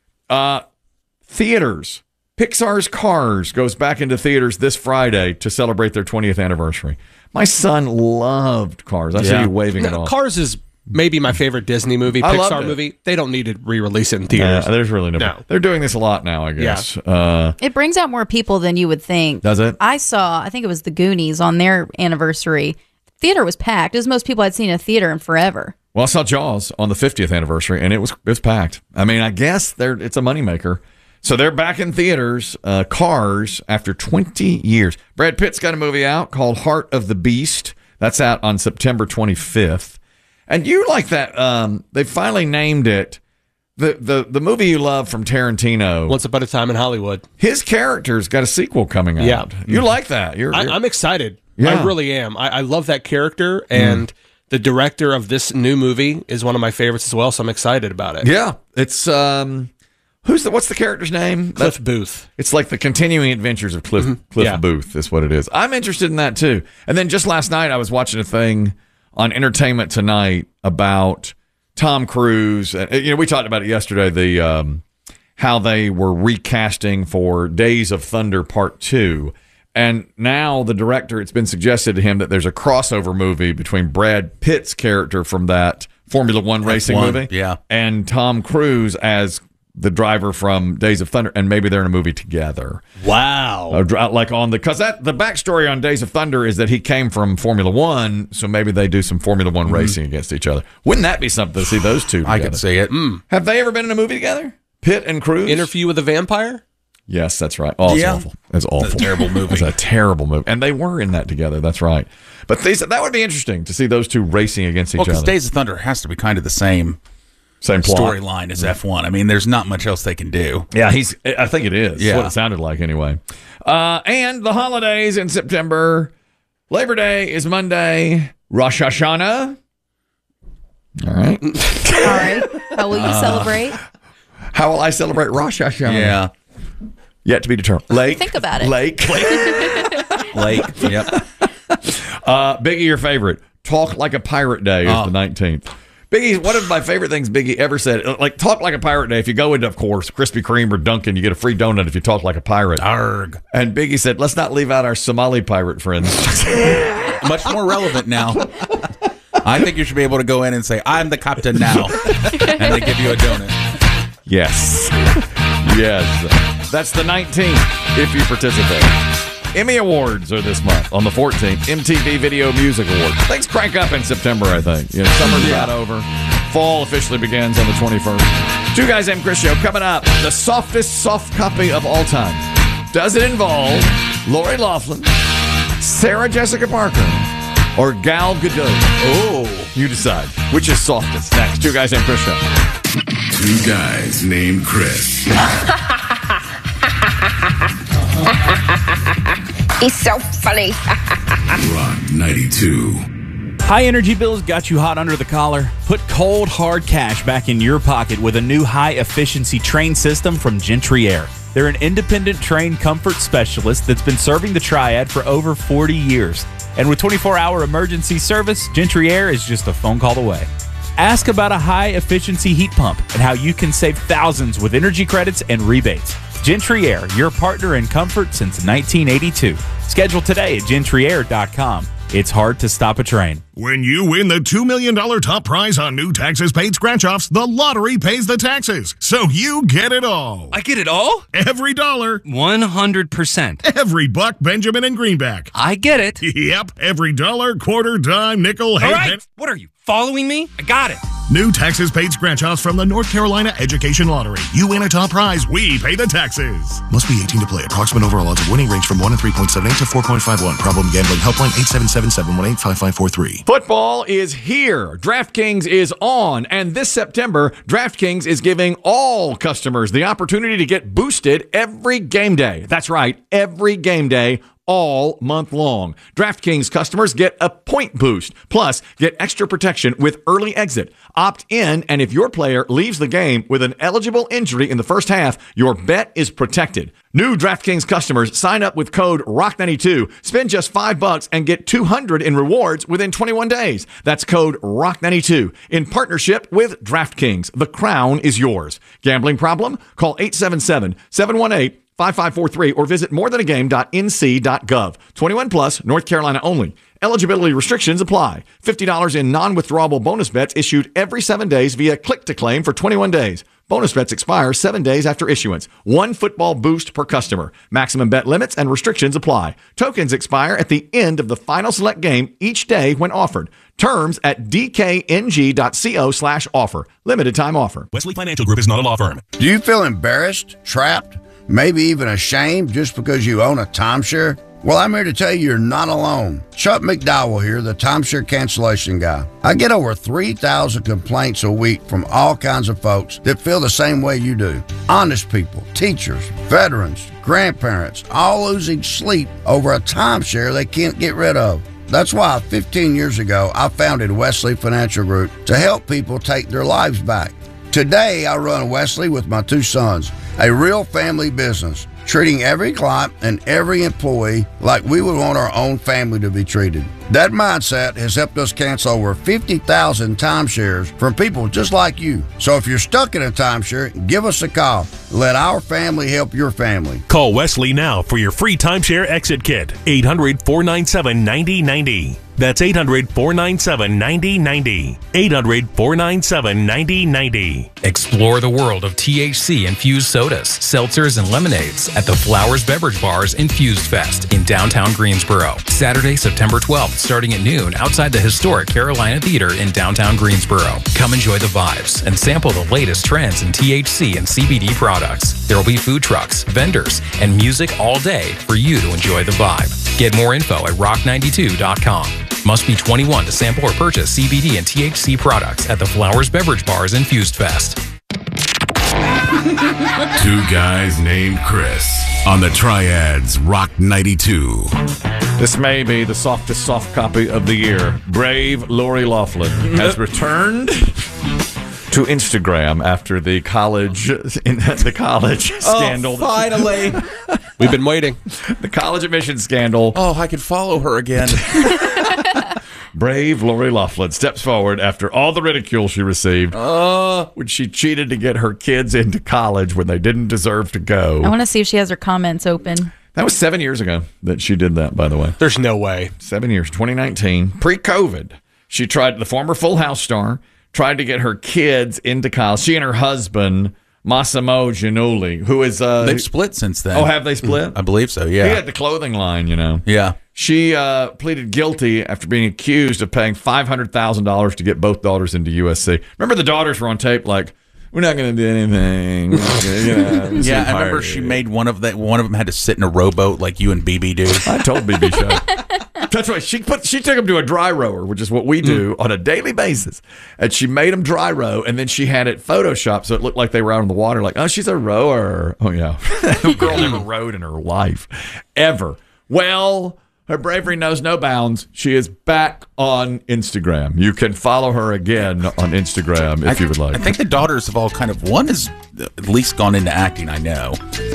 Theaters. Pixar's Cars goes back into theaters this Friday to celebrate their 20th anniversary. My son loved Cars. I see you waving it off. Cars is maybe my favorite Disney movie, Pixar movie. They don't need to re-release it in theaters. There's really no. They're doing this a lot now, I guess. Yeah. It brings out more people than you would think. Does it? I think it was the Goonies on their anniversary. Theater was packed. It was most people I'd seen in a theater in forever. Well, I saw Jaws on the 50th anniversary, and it was packed. I mean, I guess it's a moneymaker. So they're back in theaters, Cars, after 20 years. Brad Pitt's got a movie out called Heart of the Beast. That's out on September 25th. And you like that, they finally named it the movie you love from Tarantino, Once Upon a Time in Hollywood. His character's got a sequel coming out. Yeah. You like that? I'm excited. Yeah. I really am. I love that character, and the director of this new movie is one of my favorites as well, so I'm excited about it. Yeah. It's what's the character's name? Cliff Booth. It's like the continuing adventures of Cliff Booth is what it is. I'm interested in that too. And then just last night I was watching a thing on Entertainment Tonight about Tom Cruise. We talked about it yesterday, the how they were recasting for Days of Thunder Part 2. And now the director, it's been suggested to him that there's a crossover movie between Brad Pitt's character from that Formula One racing movie and Tom Cruise as the driver from Days of Thunder, and maybe they're in a movie together. Wow. Because the backstory on Days of Thunder is that he came from Formula One, so maybe they do some Formula One racing against each other. Wouldn't that be something to see those two together? I could see it. Have they ever been in a movie together? Pitt and Cruise? Interview with a Vampire? Yes, that's right. Oh, it's awful. It's awful. It's a terrible movie. It's a terrible movie. And they were in that together. That's right. But that would be interesting to see those two racing against each other. Because Days of Thunder has to be kind of the same plot storyline as F1. I mean, there's not much else they can do. Yeah, I think it is. Yeah. That's what it sounded like anyway. And the holidays in September. Labor Day is Monday. Rosh Hashanah. All right. All right. How will you celebrate? How will I celebrate Rosh Hashanah? Yeah. Yet to be determined. Think about it. Lake. Yep. Biggie, your favorite. Talk Like a Pirate Day is the 19th. Biggie, one of my favorite things Biggie ever said, like, talk like a pirate day. If you go into, of course, Krispy Kreme or Dunkin', you get a free donut if you talk like a pirate. Arg. And Biggie said, let's not leave out our Somali pirate friends. Much more relevant now. I think you should be able to go in and say, I'm the captain now. And they give you a donut. Yes. Yes. That's the 19th if you participate. Emmy Awards are this month on the 14th. MTV Video Music Awards. Things crank up in September, I think. Summer's not over. Fall officially begins on the 21st. Two Guys Named Chris show coming up. The softest soft copy of all time. Does it involve Lori Loughlin, Sarah Jessica Parker, or Gal Gadot? Oh, you decide. Which is softest? Next, Two Guys Named Chris show. Two Guys Named Chris. He's so funny. Rock 92. High energy bills got you hot under the collar? Put cold, hard cash back in your pocket with a new high-efficiency train system from Gentry Air. They're an independent train comfort specialist that's been serving the Triad for over 40 years. And with 24-hour emergency service, Gentry Air is just a phone call away. Ask about a high-efficiency heat pump and how you can save thousands with energy credits and rebates. Gentry Air, your partner in comfort since 1982. Schedule today at gentryair.com. It's hard to stop a train. When you win the $2 million top prize on new taxes paid scratch-offs, the lottery pays the taxes. So you get it all. I get it all? Every dollar. 100%. Every buck, Benjamin, and greenback. I get it. Yep. Every dollar, quarter, dime, nickel, all right. What are you, following me? I got it. New taxes paid scratch-offs from the North Carolina Education Lottery. You win a top prize, we pay the taxes. Must be 18 to play. Approximate overall odds of winning range from 1 in 3.78 to 4.51. Problem gambling helpline 877-718-5543. Football is here. DraftKings is on. And this September, DraftKings is giving all customers the opportunity to get boosted every game day. That's right, every game day, all month long. DraftKings customers get a point boost, plus get extra protection with early exit. Opt in, and if your player leaves the game with an eligible injury in the first half, your bet is protected. New DraftKings customers sign up with code ROCK92, spend just $5 and get $200 in rewards within 21 days. That's code ROCK92 in partnership with DraftKings. The crown is yours. Gambling problem? Call 877-718-5543 or visit morethanagame.nc.gov. 21 plus, North Carolina only. Eligibility restrictions apply. $50 in non-withdrawable bonus bets issued every 7 days via click-to-claim for 21 days. Bonus bets expire 7 days after issuance. 1 football boost per customer. Maximum bet limits and restrictions apply. Tokens expire at the end of the final select game each day when offered. Terms at dkng.co/offer. Limited time offer. Wesley Financial Group is not a law firm. Do you feel embarrassed, trapped, maybe even ashamed just because you own a timeshare? Well, I'm here to tell you you're not alone. Chuck McDowell here, the timeshare cancellation guy. I get over 3,000 complaints a week from all kinds of folks that feel the same way you do. Honest people, teachers, veterans, grandparents, all losing sleep over a timeshare they can't get rid of. That's why 15 years ago, I founded Wesley Financial Group to help people take their lives back. Today, I run Wesley with my 2 sons, a real family business, treating every client and every employee like we would want our own family to be treated. That mindset has helped us cancel over 50,000 timeshares from people just like you. So if you're stuck in a timeshare, give us a call. Let our family help your family. Call Wesley now for your free timeshare exit kit. 800-497-9090. That's 800-497-9090. 800-497-9090. Explore the world of THC-infused sodas, seltzers, and lemonades at the Flowers Beverage Bar's Infused Fest in downtown Greensboro. Saturday, September 12th, starting at noon outside the historic Carolina Theater in downtown Greensboro. Come enjoy the vibes and sample the latest trends in THC and CBD products. There will be food trucks, vendors, and music all day for you to enjoy the vibe. Get more info at rock92.com. Must be 21 to sample or purchase CBD and THC products at the Flowers Beverage Bar's Infused Fest. 2 guys named Chris on the Triads Rock 92. This may be the softest soft copy of the year. Brave Lori Loughlin has returned to Instagram after the college scandal. Finally. We've been waiting. The college admission scandal. Oh, I could follow her again. Brave Lori Loughlin steps forward after all the ridicule she received when she cheated to get her kids into college when they didn't deserve to go. I want to see if she has her comments open. That was 7 years ago that she did that, by the way. There's no way. 7 years, 2019, pre-COVID. She tried, the former Full House star, tried to get her kids into college. She and her husband, Massimo Giannulli, who is... They've split since then. Oh, have they split? I believe so, yeah. He had the clothing line, you know. Yeah. She pleaded guilty after being accused of paying $500,000 to get both daughters into USC. Remember the daughters were on tape like, we're not going to do anything. Yeah, I remember she made one of them had to sit in a rowboat like you and BB do. I told BB show. That's right. She took him to a dry rower, which is what we do on a daily basis. And she made them dry row, and then she had it photoshopped so it looked like they were out on the water. Like, oh, she's a rower. Oh, yeah. The girl never rowed in her life, ever. Well, her bravery knows no bounds. She is back on Instagram. You can follow her again on Instagram if you would like. I think the daughters have all kind of, one has at least gone into acting, I know.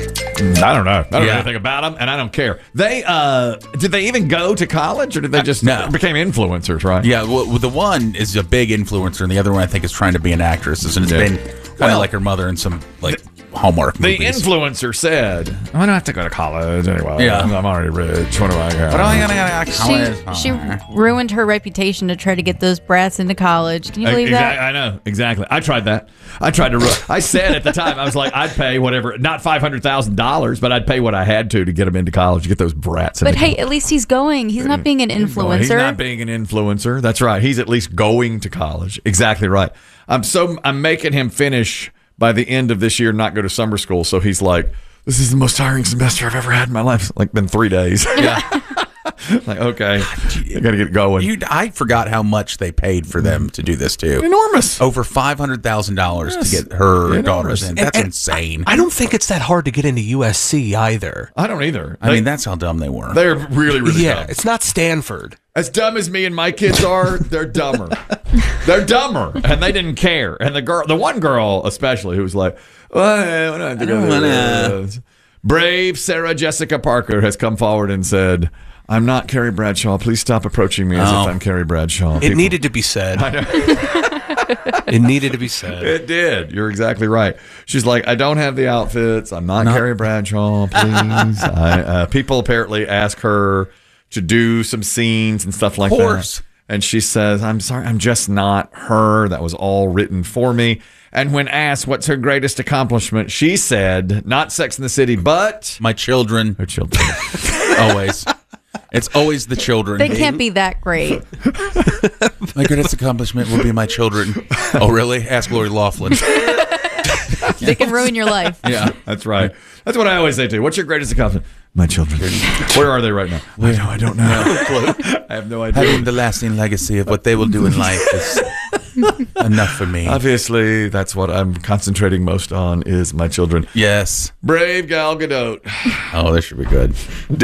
I don't know. I don't know anything about them, and I don't care. They did they even go to college, or did they just became influencers, right? Yeah, well, the one is a big influencer, and the other one I think is trying to be an actress. And it's been kind of like her mother in some like Hallmark movies. The influencer said, I don't have to go to college anyway. Yeah. I'm already rich. What do I got? What am I going to go to college? She ruined her reputation to try to get those brats into college. Can you believe that? I know, exactly. I tried that. I said at the time, I was like, I'd pay whatever, not $500,000, but I'd pay what I had to get them into college, to get those brats into college. At least he's going. He's not being an influencer. He's not being an influencer. That's right. He's at least going to college. Exactly right. I'm making him finish by the end of this year, not go to summer school. So he's like, this is the most tiring semester I've ever had in my life. It's like been 3 days. Yeah. Like, okay, I got to get going. I forgot how much they paid for them to do this too. Enormous. Over $500,000 to get her daughters in. That's insane. I don't think it's that hard to get into USC either. I don't either. I mean, that's how dumb they were. They're really, really dumb. It's not Stanford. As dumb as me and my kids are, they're dumber. They're dumber, and they didn't care. And the one girl especially, who was like, brave Sarah Jessica Parker has come forward and said, I'm not Carrie Bradshaw. Please stop approaching me as if I'm Carrie Bradshaw. It needed to be said. I know. It needed to be said. It did. You're exactly right. She's like, I don't have the outfits. I'm not Carrie Bradshaw, please. People apparently ask her to do some scenes and stuff like that. And she says, I'm sorry, I'm just not her. That was all written for me. And when asked what's her greatest accomplishment, she said, not Sex and the City, but my children. Her children. Always. It's always the children. They can't be that great. My greatest accomplishment will be my children. Oh, really? Ask Lori Loughlin. They can ruin your life. Yeah, that's right. That's what I always say too. What's your greatest accomplishment? My children. Where are they right now? I don't know. I have no idea. Having the lasting legacy of what they will do in life is enough for me. Obviously, that's what I'm concentrating most on is my children. Yes. Brave Gal Gadot. Oh, this should be good.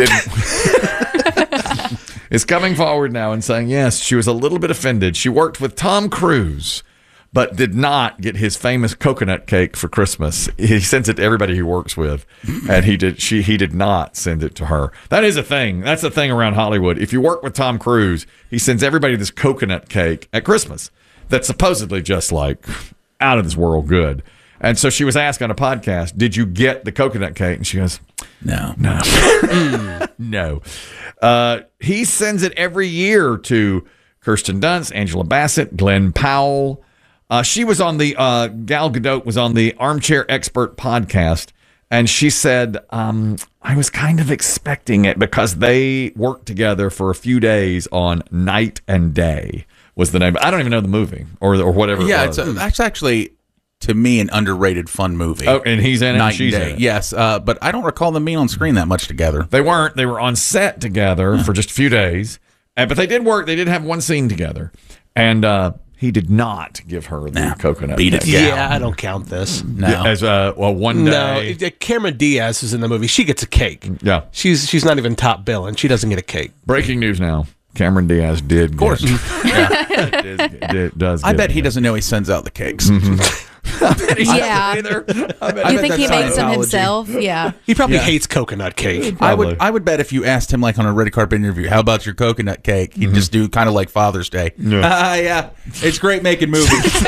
Is coming forward now and saying, yes, she was a little bit offended. She worked with Tom Cruise, but did not get his famous coconut cake for Christmas. He sends it to everybody he works with, and he did not send it to her. That is a thing. That's a thing around Hollywood. If you work with Tom Cruise, he sends everybody this coconut cake at Christmas that's supposedly just like out of this world good. And so she was asked on a podcast, did you get the coconut cake? And she goes, no. No. He sends it every year to Kirsten Dunst, Angela Bassett, Glenn Powell. She was on the Gal Gadot was on the Armchair Expert podcast, and she said, I was kind of expecting it because they worked together for a few days on Night and Day was the name. I don't even know the movie or whatever. Yeah, it was. It's actually, to me, an underrated fun movie. Oh, and he's in it, Night and she's and Day. in it. Yes, but I don't recall them being on screen that much together. They weren't. They were on set together for just a few days, but they did work. They did have one scene together, and he did not give her the coconut. Beat it. cake. Yeah, I don't count this. No. Yeah, as one day. No, Cameron Diaz is in the movie. She gets a cake. Yeah, she's not even top billing. She doesn't get a cake. Breaking news now. Cameron Diaz did. Of course. Does. I bet he doesn't know he sends out the cakes. Yeah. You think he makes them Scientology. himself? Yeah. He probably hates coconut cake. I would bet if you asked him like on a red carpet interview, how about your coconut cake? He'd just do kind of like Father's Day. Yeah, it's great making movies.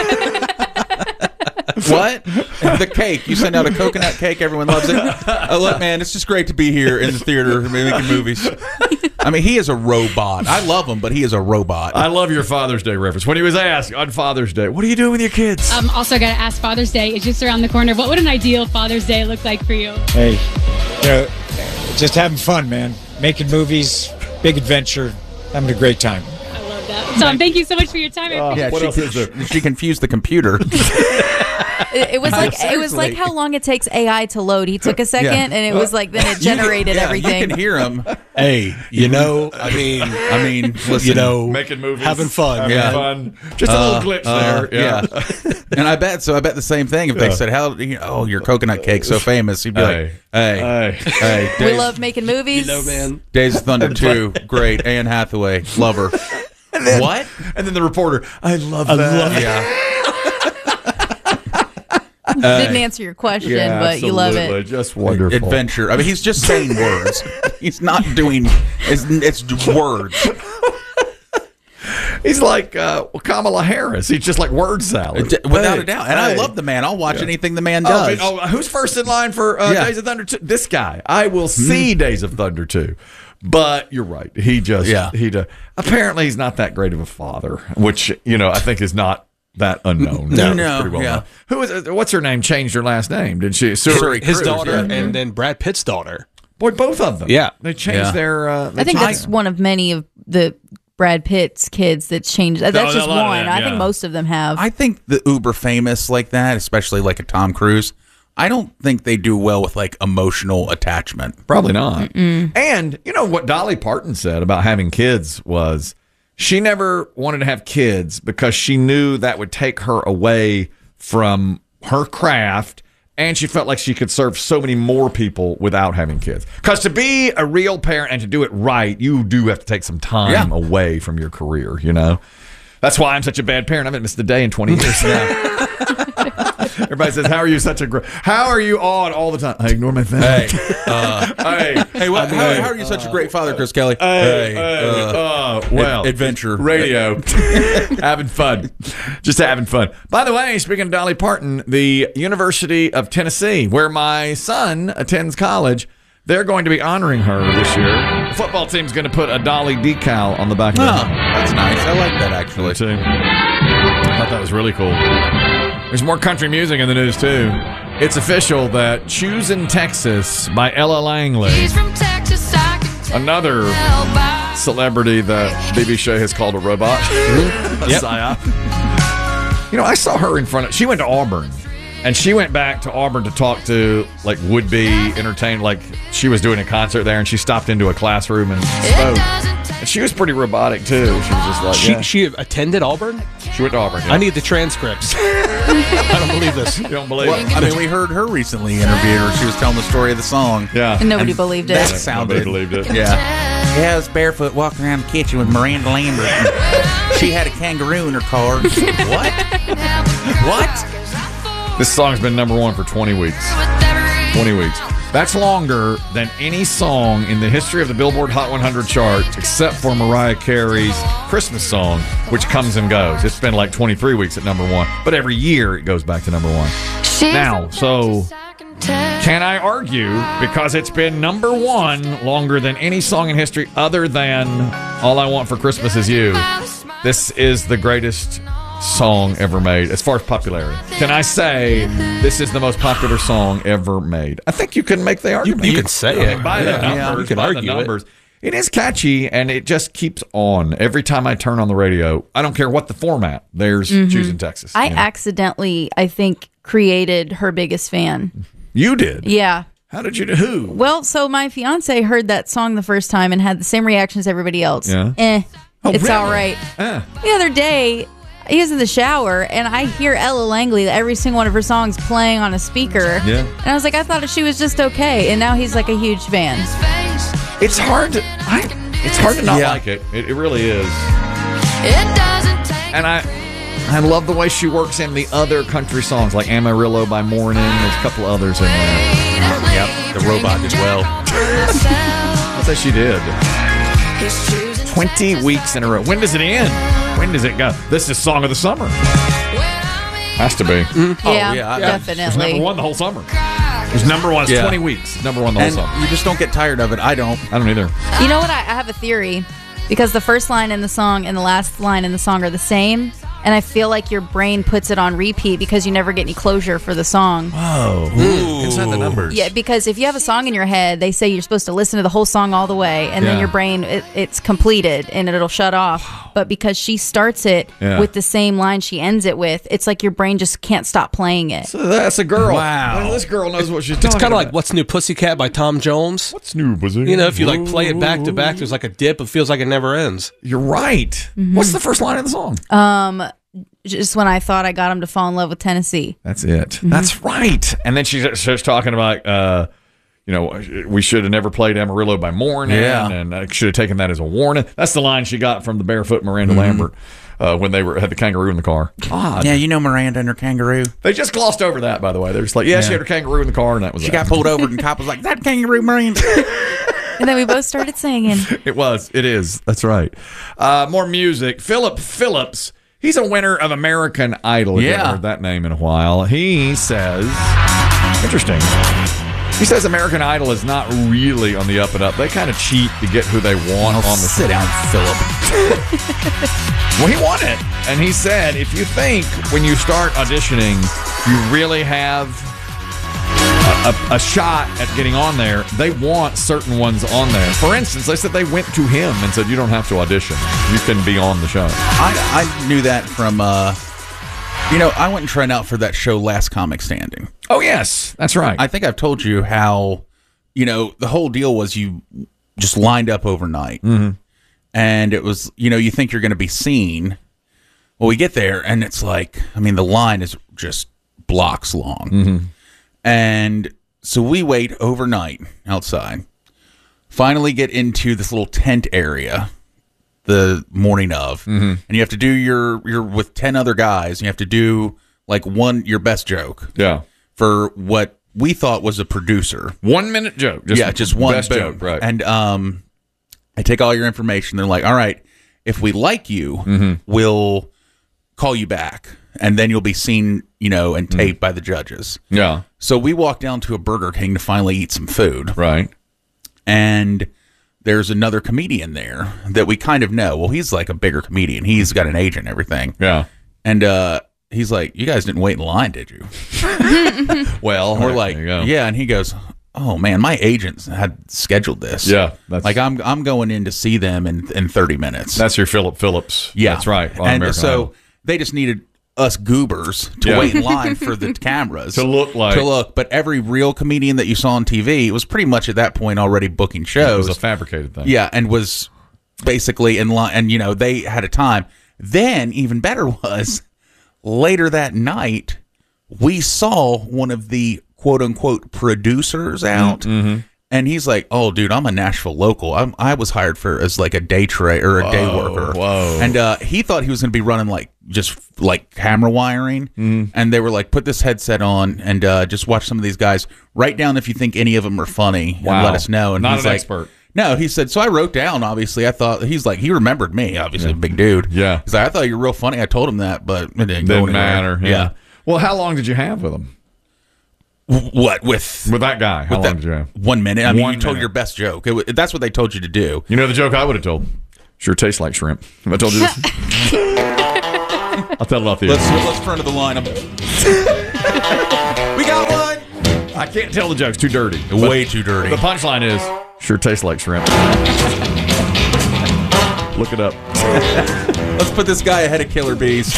What? The cake. You send out a coconut cake, everyone loves it. Look, man, it's just great to be here in the theater making movies. I mean, he is a robot. I love him, but he is a robot. I love your Father's Day reference. When he was asked on Father's Day, what are you doing with your kids? Also got to ask, Father's Day is just around the corner. What would an ideal Father's Day look like for you? Hey, just having fun, man. Making movies, big adventure, having a great time. I love that. So thank you so much for your time. She confused the computer. It was like how long it takes AI to load. He took a second, and it was like then it generated everything. You can hear him. Hey, I mean, listen, making movies, having fun, fun. Just a little glitch there. Yeah. And I bet the same thing if they said, "How your coconut cake's so famous," he'd be like, "Hey, we love making movies. Man. Days of Thunder 2, great. Anne Hathaway, love her." And then, what? And then the reporter, I love that. Yeah. Didn't answer your question, but you love it. Just wonderful. Adventure. I mean, he's just saying words. He's not doing. It's words. He's like Kamala Harris. He's just like word salad. Without a doubt. And I love the man. I'll watch anything the man does. Who's first in line for Days of Thunder 2? This guy. I will see Days of Thunder 2. But you're right. He apparently he's not that great of a father, which, I think is not that unknown. No. Who is? What's her name? Changed her last name, did she? Suri his Cruz, daughter, and then Brad Pitt's daughter. Boy, both of them. Yeah, they changed their. I think that's one of many of the Brad Pitt's kids that changed. That's just one. I think most of them have. I think the uber famous like that, especially like a Tom Cruise, I don't think they do well with like emotional attachment. Probably not. And you know what Dolly Parton said about having kids was. She never wanted to have kids because she knew that would take her away from her craft, and she felt like she could serve so many more people without having kids. Because to be a real parent and to do it right, you do have to take some time away from your career, That's why I'm such a bad parent. I haven't missed a day in 20 years now. Everybody says, "How are you such a great? How are you on all the time?" I ignore my family. How are you such a great father, Chris Kelly? Adventure radio, having fun, just having fun. By the way, speaking of Dolly Parton, the University of Tennessee, where my son attends college, they're going to be honoring her this year. The football team's going to put a Dolly decal on the back of it. That's nice. I like that, actually. I thought that was really cool. There's more country music in the news, too. It's official that Choosing Texas by Ella Langley, another celebrity that BB Shea has called a robot, a psyop. I saw her in front of... She went to Auburn. And she went back to Auburn to talk to like would-be entertainers. Like she was doing a concert there, and she stopped into a classroom and spoke. And she was pretty robotic too. She was just like, She attended Auburn? She went to Auburn. Yeah. I need the transcripts. I don't believe this. You don't believe it? I mean, we heard her recently interviewed her. She was telling the story of the song. Yeah. And nobody believed it. That sounded. Nobody believed it. Yeah. Yeah, I was barefoot walking around the kitchen with Miranda Lambert. She had a kangaroo in her car. What? What? This song's been number one for 20 weeks. 20 weeks. That's longer than any song in the history of the Billboard Hot 100 chart, except for Mariah Carey's Christmas song, which comes and goes. It's been like 23 weeks at number one, but every year it goes back to number one. Now, so can I argue, because it's been number one longer than any song in history other than All I Want for Christmas Is You, this is the greatest song ever made as far as popularity? Can I say this is the most popular song ever made? I think you can make the argument. You can say it. By the numbers. You can argue it. It is catchy, and it just keeps on. Every time I turn on the radio, I don't care what the format, there's Choosing Texas. I accidentally, I think, created her biggest fan. You did? Yeah. How did you do? Who? Well, so my fiance heard that song the first time and had the same reaction as everybody else. Yeah. It's really? all right. The other day, he was in the shower, and I hear Ella Langley, every single one of her songs playing on a speaker. Yeah. And I was like, I thought she was just okay. And now he's like a huge fan. It's hard to not like it. It really is. And I love the way she works in the other country songs, like Amarillo by Morning. There's a couple others in there. Yep, the robot did well. I'll say she did. 20 weeks in a row. When does it end? When does it go? This is Song of the Summer. Has to be. Yeah, definitely. It was number one the whole summer. It was number one. It's 20 weeks. Number one the whole summer. You just don't get tired of it. I don't either. You know what? I have a theory. Because the first line in the song and the last line in the song are the same. And I feel like your brain puts it on repeat because you never get any closure for the song. Whoa. Inside the numbers. Yeah, because if you have a song in your head, they say you're supposed to listen to the whole song all the way, and then your brain, it's completed, and it'll shut off. But because she starts it with the same line she ends it with, it's like your brain just can't stop playing it. So that's a girl. Wow. Well, this girl knows what she's talking about. It's kind of like What's New Pussycat by Tom Jones. What's New Pussycat? You know, if you like play it back to back, there's like a dip. It feels like it never ends. You're right. Mm-hmm. What's the first line of the song? Just when I thought I got him to fall in love with Tennessee. That's it. Mm-hmm. That's right. And then she's talking about, we should have never played Amarillo by Morning, and I should have taken that as a warning. That's the line she got from the barefoot Miranda Lambert when they had the kangaroo in the car. Odd. Yeah, you know Miranda and her kangaroo. They just glossed over that, by the way. They're just like, she had her kangaroo in the car, and that was She got pulled over, and the cop was like, that kangaroo Miranda. And then we both started singing. It is. That's right. More music. Philip Phillips. He's a winner of American Idol. You haven't heard that name in a while. He says, interesting. He says American Idol is not really on the up and up. They kind of cheat to get who they want on the show. Sit down, Philip. Well, he won it. And he said, if you think when you start auditioning, you really have a shot at getting on there, they want certain ones on there. For instance, they said they went to him and said, you don't have to audition. You can be on the show. I knew that from, I went and tried out for that show Last Comic Standing. Oh, yes. That's right. I think I've told you how, the whole deal was you just lined up overnight. Mm-hmm. And it was, you think you're going to be seen. Well, we get there, and it's like, the line is just blocks long. Mm-hmm. And so we wait overnight outside, finally get into this little tent area the morning of, and you have to do you're with 10 other guys, and you have to do like your best joke. Yeah. For what we thought was a producer. 1 minute joke. Just one best joke, right. And I take all your information. They're like, all right, if we like you, we'll call you back. And then you'll be seen, and taped by the judges. Yeah. So we walk down to a Burger King to finally eat some food. Right. And there's another comedian there that we kind of know. Well, he's like a bigger comedian. He's got an agent and everything. Yeah. And he's like, you guys didn't wait in line, did you? Well, we're like, yeah. And he goes, oh, man, my agents had scheduled this. Yeah. Like, I'm going in to see them in 30 minutes. That's your Philip Phillips. Yeah. That's right. And so they just needed us goobers to wait in line for the cameras to look. But every real comedian that you saw on TV was pretty much at that point already booking shows. It was a fabricated thing. Yeah, and was basically in line, and they had a time. Then even better was later that night we saw one of the quote unquote producers out. Mm-hmm. And he's like, "Oh, dude, I'm a Nashville local. I was hired as like a day day worker." Whoa! And he thought he was going to be running just camera wiring. And they were like, "Put this headset on and just watch some of these guys. Write down if you think any of them are funny and let us know." And not he's an like, expert. No, he said. So I wrote down. Obviously, I thought he remembered me. Obviously, a big dude. Yeah. He's like, "I thought you were real funny." I told him that, but it didn't matter. Yeah. Well, how long did you have with him? What with that guy? How long did you have? 1 minute. I mean, you told your best joke. That's what they told you to do. You know the joke I would have told? Sure tastes like shrimp. Have I told you this? I'll tell it off the air. Let's front of the line. We got one. I can't tell the jokes. Too dirty. Way too dirty. The punchline is sure tastes like shrimp. Look it up. Let's put this guy ahead of Killer Bees.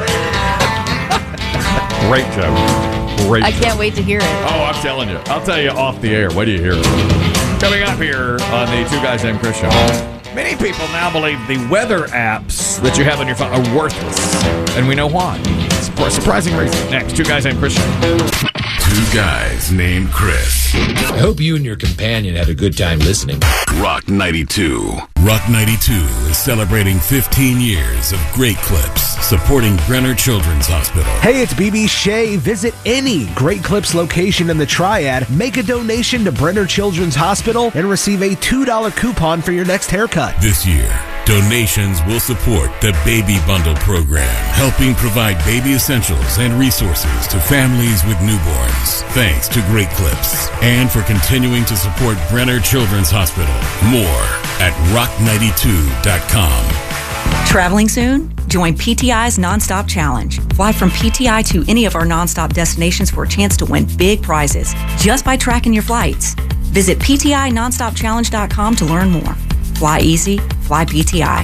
Great joke. I can't wait to hear it. Oh, I'm telling you. I'll tell you off the air. Wait till you hear it. Coming up here on the Two Guys Named Chris show. Many people now believe the weather apps that you have on your phone are worthless. And we know why. It's for a surprising reason. Next, Two Guys Named Chris show. Two Guys Named Chris. I hope you and your companion had a good time listening. Rock 92. Rock 92 is celebrating 15 years of great clips supporting Brenner Children's Hospital. Hey, it's BB Shea. Visit any Great Clips location in the Triad, make a donation to Brenner Children's Hospital, and receive a $2 coupon for your next haircut. This year, donations will support the Baby Bundle program, helping provide baby essentials and resources to families with newborns. Thanks to Great Clips and for continuing to support Brenner Children's Hospital. More at rock92.com. Traveling soon? Join PTI's Nonstop Challenge. Fly from PTI to any of our nonstop destinations for a chance to win big prizes just by tracking your flights. Visit PTINonstopChallenge.com to learn more. Fly easy, fly PTI.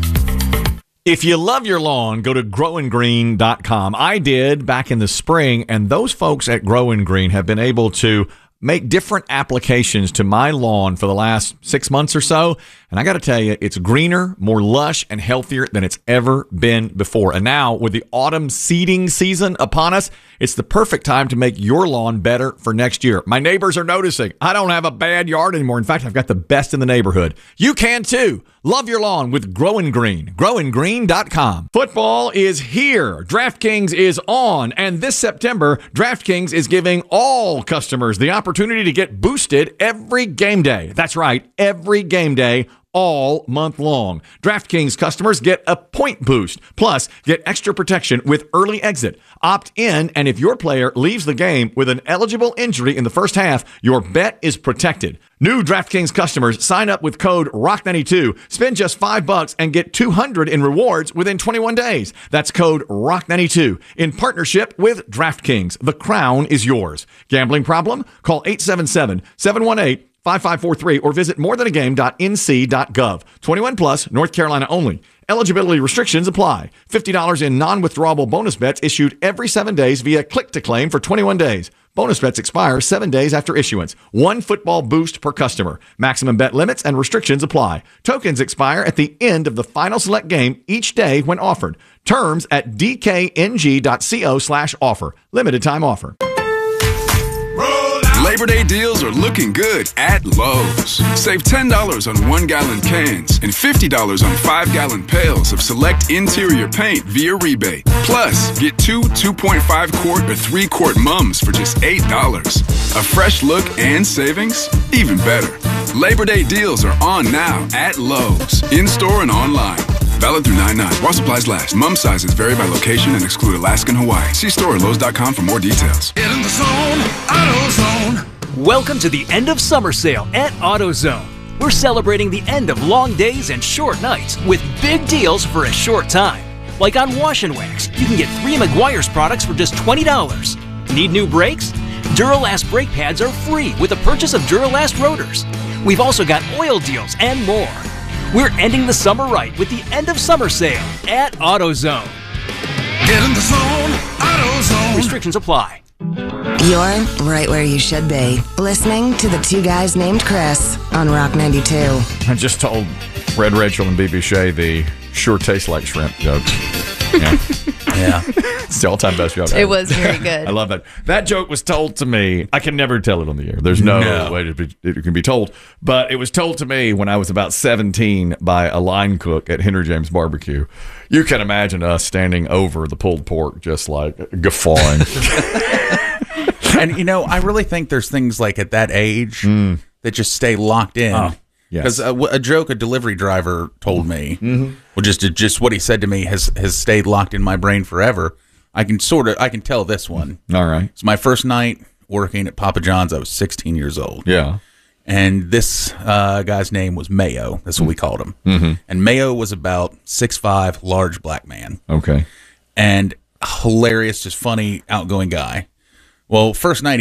If you love your lawn, go to growandgreen.com. I did back in the spring, and those folks at Grow and Green have been able to make different applications to my lawn for the last 6 months or so. And I got to tell you, it's greener, more lush, and healthier than it's ever been before. And now, with the autumn seeding season upon us, it's the perfect time to make your lawn better for next year. My neighbors are noticing I don't have a bad yard anymore. In fact, I've got the best in the neighborhood. You can too. Love your lawn with Grow and Green. growandgreen.com. Football is here. DraftKings is on. And this September, DraftKings is giving all customers the opportunity to get boosted every game day. That's right, every game day, all month long. DraftKings customers get a point boost, plus get extra protection with early exit. Opt in, and if your player leaves the game with an eligible injury in the first half, your bet is protected. New DraftKings customers sign up with code ROCK92, spend just $5 and get $200 in rewards within 21 days. That's code ROCK92 in partnership with DraftKings. The crown is yours. Gambling problem? Call 877-718-5543 or visit morethanagame.nc.gov. 21 plus, North Carolina only. Eligibility restrictions apply. $50 in non-withdrawable bonus bets issued every 7 days via click to claim for 21 days. Bonus bets expire 7 days after issuance. 1 football boost per customer. Maximum bet limits and restrictions apply. Tokens expire at the end of the final select game each day when offered. Terms at dkng.co/offer. Limited time offer. Labor Day deals are looking good at Lowe's. Save $10 on 1-gallon cans and $50 on 5-gallon pails of select interior paint via rebate. Plus, get 2 2.5-quart or 3-quart mums for just $8. A fresh look and savings? Even better. Labor Day deals are on now at Lowe's, in-store and online. Valid through 9/9 while supplies last. Mum sizes vary by location and exclude Alaska and Hawaii. See store at Lowe's.com for more details. Get in the zone, AutoZone. Welcome to the end of summer sale at AutoZone. We're celebrating the end of long days and short nights with big deals for a short time. Like on Wash and Wax, you can get 3 Meguiar's products for just $20. Need new brakes? Duralast brake pads are free with the purchase of Duralast rotors. We've also got oil deals and more. We're ending the summer right with the end of summer sale at AutoZone. Get in the zone, AutoZone. Restrictions apply. You're right where you should be. Listening to the two guys named Chris on Rock 92. I just told Red Rachel and BB Shea the sure tastes like shrimp joke. Yeah. Yeah. It's the all-time best joke. It was very good. I love that. That joke was told to me. I can never tell it on the air. There's no way it can be told. But it was told to me when I was about 17 by a line cook at Henry James Barbecue. You can imagine us standing over the pulled pork just like guffawing. And, you know, I really think there's things like at that age that just stay locked in. Oh, yes. Because a joke a delivery driver told me, well, just what he said to me has stayed locked in my brain forever. I can tell this one. All right. It's my first night working at Papa John's. I was 16 years old. Yeah. And this guy's name was Mayo. That's what we called him. Mm-hmm. And Mayo was about 6'5", large black man. Okay. And hilarious, just funny, outgoing guy. Well, first night